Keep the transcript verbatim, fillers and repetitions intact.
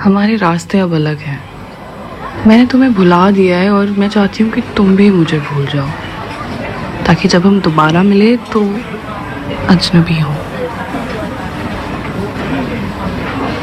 हमारे रास्ते अब अलग हैं। मैंने तुम्हें भुला दिया है और मैं चाहती हूँ कि तुम भी मुझे भूल जाओ, ताकि जब हम दोबारा मिले तो अजनबी हो।